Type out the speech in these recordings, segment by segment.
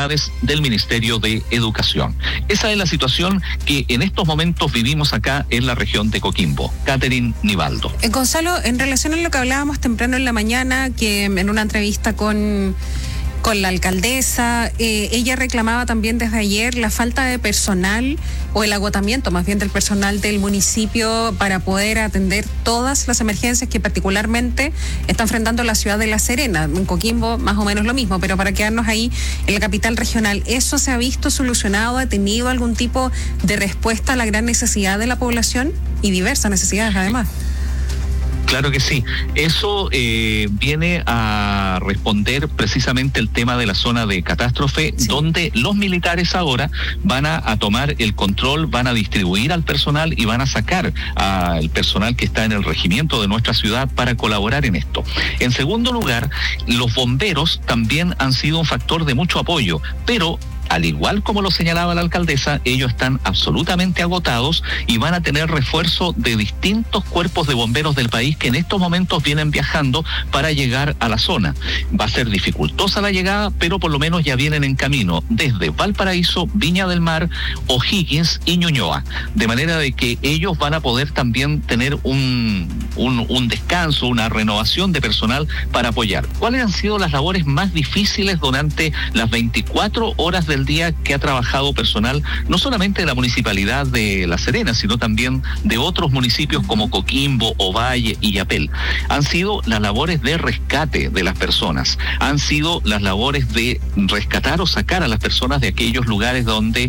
autoridades del Ministerio de Educación. Esa es la situación que en estos momentos vivimos acá en la región de Coquimbo. Catherine Nivaldo. Gonzalo, en relación a lo que hablábamos temprano en la mañana, que en una entrevista con la alcaldesa, ella reclamaba también desde ayer la falta de personal o el agotamiento más bien del personal del municipio para poder atender todas las emergencias que particularmente está enfrentando la ciudad de La Serena. En Coquimbo más o menos lo mismo, pero para quedarnos ahí en la capital regional, ¿eso se ha visto solucionado? ¿Ha tenido algún tipo de respuesta a la gran necesidad de la población y diversas necesidades además? Claro que sí. Eso viene a responder precisamente el tema de la zona de catástrofe, sí, donde los militares ahora van a tomar el control, van a distribuir al personal y van a sacar al personal que está en el regimiento de nuestra ciudad para colaborar en esto. En segundo lugar, los bomberos también han sido un factor de mucho apoyo, pero al igual como lo señalaba la alcaldesa, ellos están absolutamente agotados y van a tener refuerzo de distintos cuerpos de bomberos del país que en estos momentos vienen viajando para llegar a la zona. Va a ser dificultosa la llegada, pero por lo menos ya vienen en camino desde Valparaíso, Viña del Mar, O'Higgins y Ñuñoa. De manera de que ellos van a poder también tener un descanso, una renovación de personal para apoyar. ¿Cuáles han sido las labores más difíciles durante las 24 horas del día que ha trabajado personal, no solamente de la municipalidad de La Serena, sino también de otros municipios como Coquimbo, Ovalle y Yapel? Han sido las labores de rescate de las personas, han sido las labores de rescatar o sacar a las personas de aquellos lugares donde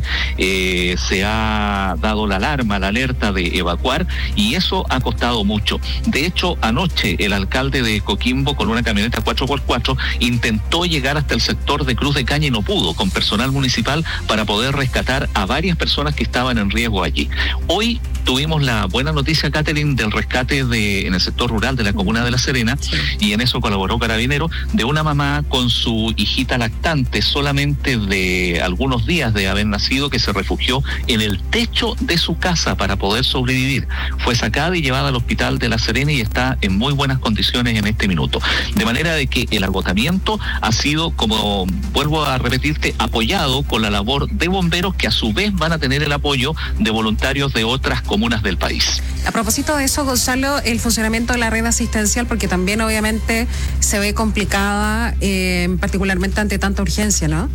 se ha dado la alarma, la alerta de evacuar, y eso ha costado mucho. De hecho, anoche el alcalde de Coquimbo con una camioneta 4x4 intentó llegar hasta el sector de Cruz de Caña y no pudo, con personal municipal para poder rescatar a varias personas que estaban en riesgo allí. Hoy tuvimos la buena noticia, Catherine, del rescate en el sector rural de la comuna de La Serena, sí, y en eso colaboró Carabineros, de una mamá con su hijita lactante, solamente de algunos días de haber nacido, que se refugió en el techo de su casa para poder sobrevivir. Fue sacada y llevada al hospital de La Serena y está en muy buenas condiciones en este minuto. De manera de que el agotamiento ha sido, como vuelvo a repetirte, apoyado con la labor de bomberos, que a su vez van a tener el apoyo de voluntarios de otras comunas del país. A propósito de eso, Gonzalo, el funcionamiento de la red asistencial, porque también obviamente se ve complicada, particularmente ante tanta urgencia, ¿no?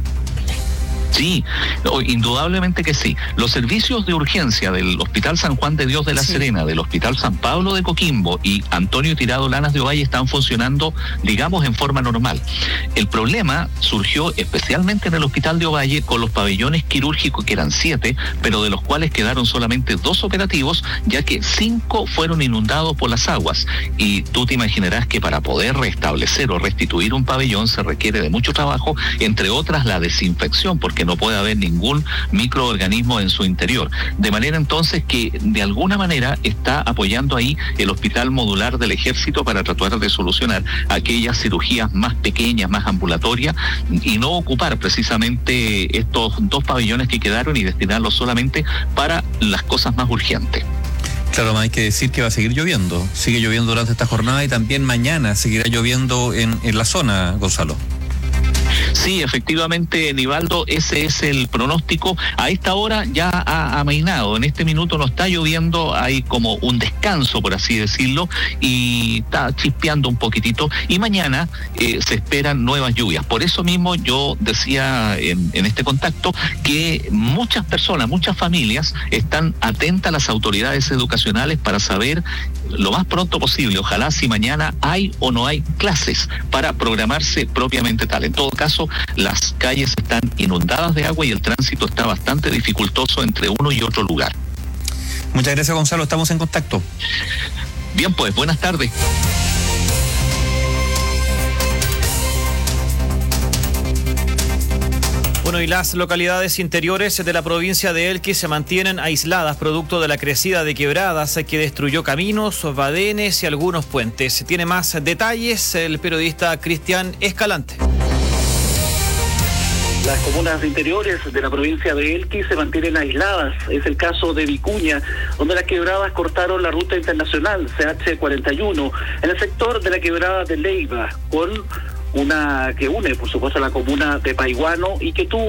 Sí, indudablemente que sí. Los servicios de urgencia del Hospital San Juan de Dios de La Serena, del Hospital San Pablo de Coquimbo y Antonio Tirado Lanas de Ovalle están funcionando, digamos, en forma normal. El problema surgió especialmente en el Hospital de Ovalle con los pabellones quirúrgicos, que eran 7, pero de los cuales quedaron solamente 2 operativos, ya que 5 fueron inundados por las aguas. Y tú te imaginarás que para poder restablecer o restituir un pabellón se requiere de mucho trabajo, entre otras la desinfección, porque no puede haber ningún microorganismo en su interior. De manera entonces que de alguna manera está apoyando ahí el Hospital Modular del Ejército para tratar de solucionar aquellas cirugías más pequeñas, más ambulatorias, y no ocupar precisamente estos 2 pabellones que quedaron y destinarlos solamente para las cosas más urgentes. Claro, hay que decir que va a seguir lloviendo. Sigue lloviendo durante esta jornada y también mañana seguirá lloviendo en la zona, Gonzalo. Sí, efectivamente, Nivaldo, ese es el pronóstico. A esta hora ya ha amainado. En este minuto no está lloviendo, hay como un descanso, por así decirlo, y está chispeando un poquitito. Y mañana se esperan nuevas lluvias. Por eso mismo yo decía en este contacto que muchas personas, muchas familias están atentas a las autoridades educacionales para saber lo más pronto posible, ojalá, si mañana hay o no hay clases, para programarse propiamente tal. En todo caso, las calles están inundadas de agua y el tránsito está bastante dificultoso entre uno y otro lugar. Muchas gracias, Gonzalo, estamos en contacto. Bien, pues, buenas tardes. Bueno, y las localidades interiores de la provincia de Elqui se mantienen aisladas producto de la crecida de quebradas que destruyó caminos, badenes y algunos puentes. Tiene más detalles el periodista Cristian Escalante. Las comunas interiores de la provincia de Elqui se mantienen aisladas. Es el caso de Vicuña, donde las quebradas cortaron la ruta internacional CH41 en el sector de la quebrada de Leiva, con una que une, por supuesto, a la comuna de Paiguano y que tuvo